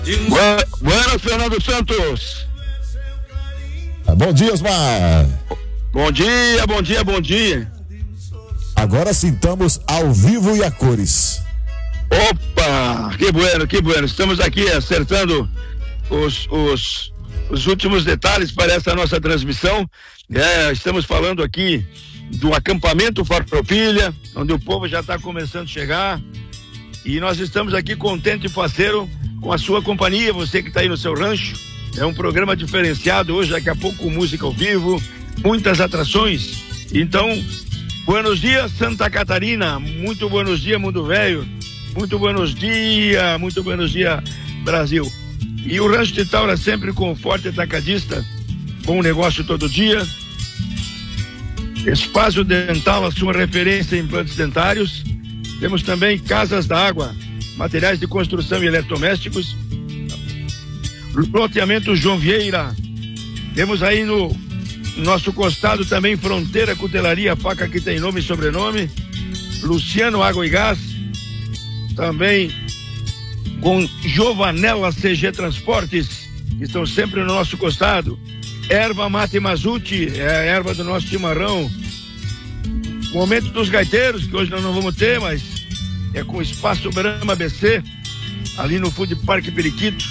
Buenas, Fernando Santos. Bom dia, Osmar. Bom dia. Agora sim, estamos ao vivo e a cores. Opa, que bueno. Estamos aqui acertando os últimos detalhes para essa nossa transmissão. Estamos falando aqui do acampamento Farroupilha, onde o povo já está começando a chegar. E nós estamos aqui contente e faceiro com a sua companhia, você que está aí no seu rancho. É um programa diferenciado hoje, daqui a pouco música ao vivo, muitas atrações. Então, buenos dias, Santa Catarina, muito buenos dias, mundo velho, muito buenos dias, Brasil. E o Rancho de Taura sempre com forte atacadista, bom negócio todo dia. Espaço Dental, a sua referência em implantes dentários. Temos também Casas da Água, materiais de construção e eletrodomésticos. Loteamento João Vieira. Temos aí no nosso costado também Fronteira Cutelaria, faca que tem nome e sobrenome. Luciano Água e Gás. Também com Giovanella CG Transportes, que estão sempre no nosso costado. Erva Mate Mazuti, é a erva do nosso chimarrão. Momento dos gaiteiros, que hoje nós não vamos ter, mas é com o Espaço Brahma BC, ali no Food Park Periquito.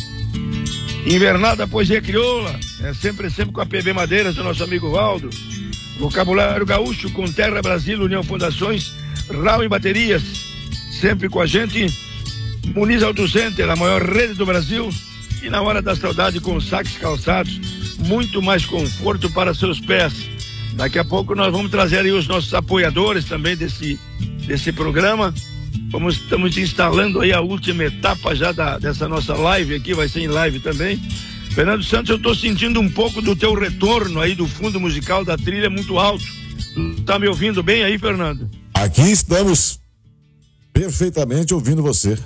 Invernada Poesia Crioula, é sempre com a PB Madeiras do nosso amigo Valdo. Vocabulário Gaúcho com Terra Brasil, União Fundações, Rau em Baterias, sempre com a gente. Muniz Auto Center, a maior rede do Brasil. E na hora da saudade com saques calçados, muito mais conforto para seus pés. Daqui a pouco nós vamos trazer aí os nossos apoiadores também desse programa. Estamos instalando aí a última etapa já dessa nossa live aqui, vai ser em live também. Fernando Santos, eu estou sentindo um pouco do teu retorno aí do fundo musical da trilha muito alto. Tu tá me ouvindo bem aí, Fernando? Aqui estamos perfeitamente ouvindo você.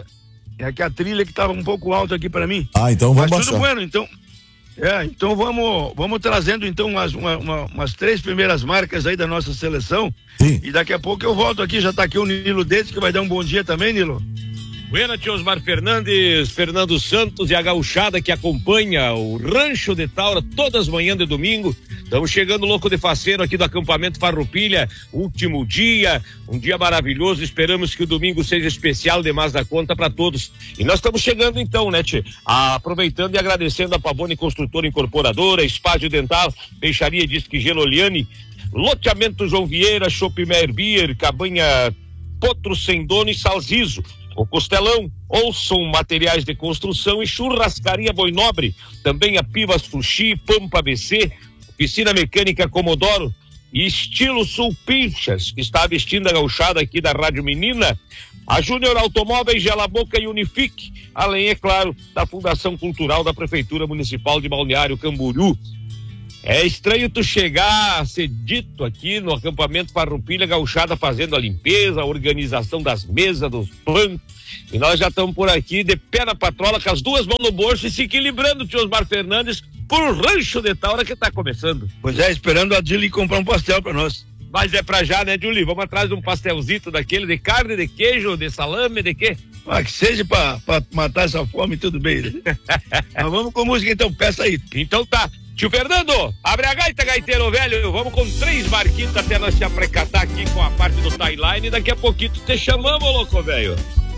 É que a trilha que estava um pouco alta aqui para mim. Então vamos Mas baixar. tudo bueno, então vamos trazendo então umas 3 primeiras marcas aí da nossa seleção. Sim. E daqui a pouco eu volto aqui, já tá aqui o Nilo Dedes, que vai dar um bom dia também, Nilo. Buena, tio Osmar Fernandes, Fernando Santos e a gauchada que acompanha o Rancho de Taura todas as manhãs de domingo. Estamos chegando louco de faceiro aqui do acampamento Farroupilha, último dia, um dia maravilhoso. Esperamos que o domingo seja especial demais da conta para todos. E nós estamos chegando então, né, tchê? Aproveitando e agradecendo a Pavone Construtora Incorporadora, Espaço Dental, Peixaria Disque Geloliane, Loteamento João Vieira, Shopping Meyer Beer, Cabanha Potro Sem Dono e Salzizo. O Costelão, Olson Materiais de Construção e Churrascaria Boi Nobre, também a Piva Sushi, Pampa BC, Oficina Mecânica Comodoro e Estilo Sul Pinchas, que está vestindo a gauchada aqui da Rádio Menina, a Júnior Automóveis, Gela Boca e Unifique, além, é claro, da Fundação Cultural da Prefeitura Municipal de Balneário Camboriú. É estranho tu chegar a ser dito aqui no acampamento Farroupilha, gauchada fazendo a limpeza, a organização das mesas, dos bancos, e nós já estamos por aqui de pé na patrola, com as 2 mãos no bolso e se equilibrando, tio Osmar Fernandes, por Rancho de Taura que tá começando. Pois é, esperando a Dilly comprar um pastel pra nós. Mas é pra já, né, Julie? Vamos atrás de um pastelzito daquele de carne, de queijo, de salame, de quê? Que seja pra matar essa fome, tudo bem, né? Mas vamos com música então, peça aí. Então tá. Tio Fernando, abre a gaita, gaiteiro velho. Vamos com 3 marquitas até nós se aprecatar aqui com a parte do timeline. Daqui a pouquinho te chamamos, louco velho.